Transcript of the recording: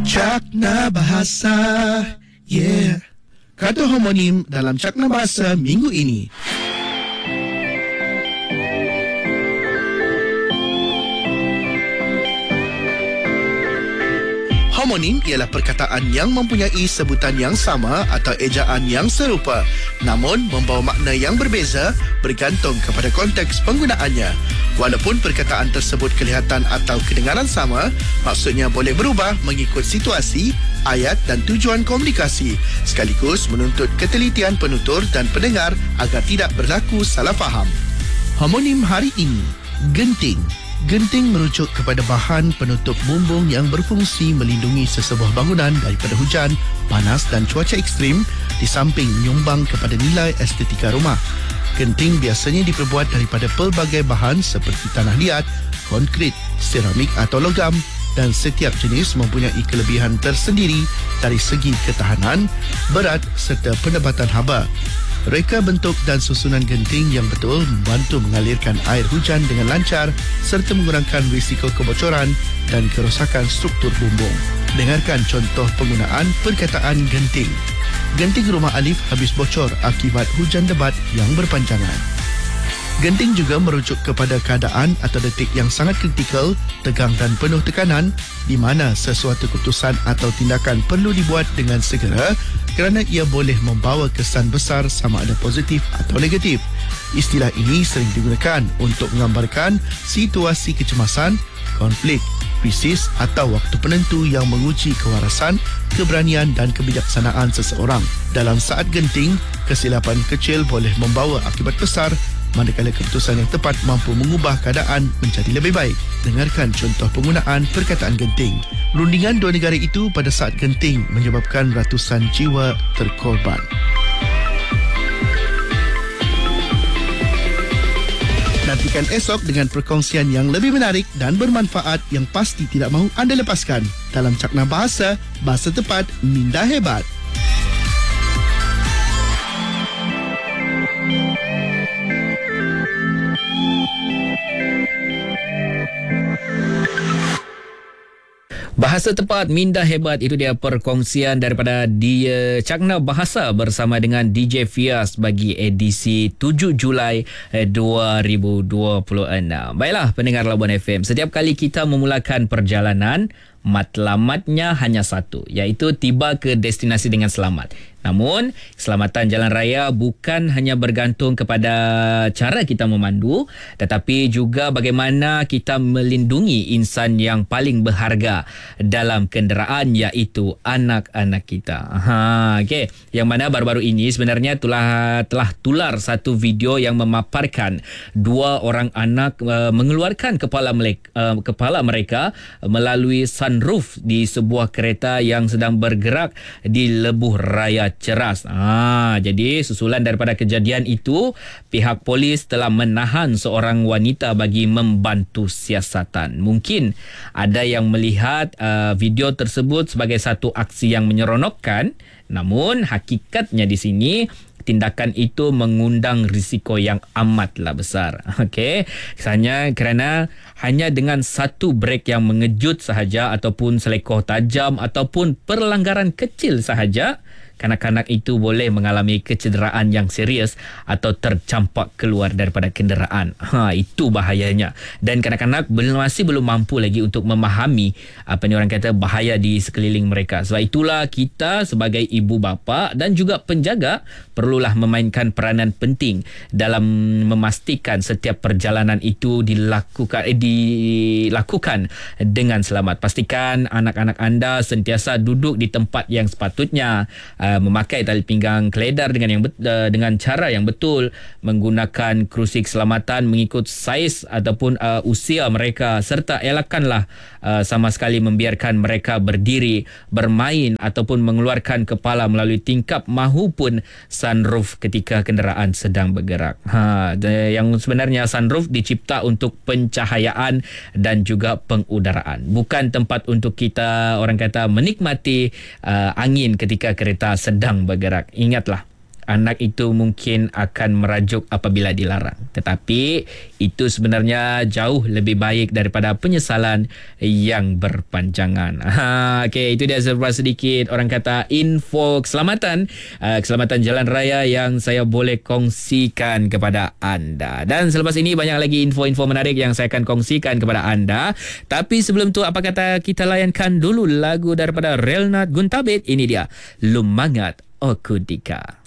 Cakna Bahasa. Yeah. Kata homonim dalam Cakna Bahasa minggu ini. Homonim ialah perkataan yang mempunyai sebutan yang sama atau ejaan yang serupa, namun membawa makna yang berbeza bergantung kepada konteks penggunaannya. Walaupun perkataan tersebut kelihatan atau kedengaran sama, maksudnya boleh berubah mengikut situasi, ayat dan tujuan komunikasi, sekaligus menuntut ketelitian penutur dan pendengar agar tidak berlaku salah faham. Homonim hari ini, genting. Genting merujuk kepada bahan penutup bumbung yang berfungsi melindungi sesebuah bangunan daripada hujan, panas dan cuaca ekstrim, di samping menyumbang kepada nilai estetika rumah. Genting biasanya diperbuat daripada pelbagai bahan seperti tanah liat, konkrit, seramik atau logam, dan setiap jenis mempunyai kelebihan tersendiri dari segi ketahanan, berat serta penebatan haba. Reka bentuk dan susunan genting yang betul membantu mengalirkan air hujan dengan lancar serta mengurangkan risiko kebocoran dan kerosakan struktur bumbung. Dengarkan contoh penggunaan perkataan genting. Genting rumah Alif habis bocor akibat hujan lebat yang berpanjangan. Genting juga merujuk kepada keadaan atau detik yang sangat kritikal, tegang dan penuh tekanan di mana sesuatu keputusan atau tindakan perlu dibuat dengan segera kerana ia boleh membawa kesan besar sama ada positif atau negatif. Istilah ini sering digunakan untuk menggambarkan situasi kecemasan, konflik, krisis atau waktu penentu yang menguji kewarasan, keberanian dan kebijaksanaan seseorang. Dalam saat genting, kesilapan kecil boleh membawa akibat besar, manakala keputusan yang tepat mampu mengubah keadaan menjadi lebih baik. Dengarkan contoh penggunaan perkataan genting. Rundingan dua negara itu pada saat genting menyebabkan ratusan jiwa terkorban. Nantikan esok dengan perkongsian yang lebih menarik dan bermanfaat yang pasti tidak mahu anda lepaskan dalam Cakna Bahasa, Bahasa Tepat, Minda Hebat. Bahasa Tepat, Minda Hebat, itu dia perkongsian daripada dia Cakna Bahasa bersama dengan DJ Fias bagi edisi 7 Julai 2026. Baiklah pendengar Labuan FM, setiap kali kita memulakan perjalanan, matlamatnya hanya satu, iaitu tiba ke destinasi dengan selamat. Namun, keselamatan jalan raya bukan hanya bergantung kepada cara kita memandu, tetapi juga bagaimana kita melindungi insan yang paling berharga dalam kenderaan, iaitu anak-anak kita. Okey. Yang mana baru-baru ini sebenarnya telah tular satu video yang memaparkan dua orang anak mengeluarkan kepala mereka melalui sunroof di sebuah kereta yang sedang bergerak di lebuh raya Ceras. Jadi susulan daripada kejadian itu, pihak polis telah menahan seorang wanita bagi membantu siasatan. Mungkin ada yang melihat video tersebut sebagai satu aksi yang menyeronokkan, namun hakikatnya di sini tindakan itu mengundang risiko yang amatlah besar. Okey, misalnya kerana hanya dengan satu brek yang mengejut sahaja ataupun selekoh tajam ataupun perlanggaran kecil sahaja, kanak-kanak itu boleh mengalami kecederaan yang serius atau tercampak keluar daripada kenderaan. Itu bahayanya. Dan kanak-kanak masih belum mampu lagi untuk memahami apa ni orang kata bahaya di sekeliling mereka. Sebab itulah kita sebagai ibu bapa dan juga penjaga perlulah memainkan peranan penting dalam memastikan setiap perjalanan itu dilakukan dengan selamat. Pastikan anak-anak anda sentiasa duduk di tempat yang sepatutnya, memakai tali pinggang keledar dengan cara yang betul, menggunakan kerusi keselamatan mengikut saiz ataupun usia mereka, serta elakkanlah sama sekali membiarkan mereka berdiri, bermain ataupun mengeluarkan kepala melalui tingkap mahupun sunroof ketika kenderaan sedang bergerak. Yang sebenarnya sunroof dicipta untuk pencahayaan dan juga pengudaraan, bukan tempat untuk kita orang kata menikmati angin ketika kereta sedang bergerak. Ingatlah, anak itu mungkin akan merajuk apabila dilarang. Tetapi itu sebenarnya jauh lebih baik daripada penyesalan yang berpanjangan. Okey, itu dia selepas sedikit orang kata info keselamatan jalan raya yang saya boleh kongsikan kepada anda. Dan selepas ini banyak lagi info-info menarik yang saya akan kongsikan kepada anda. Tapi sebelum tu, apa kata kita layankan dulu lagu daripada Relnat Guntabit. Ini dia, Lumangat Okudika.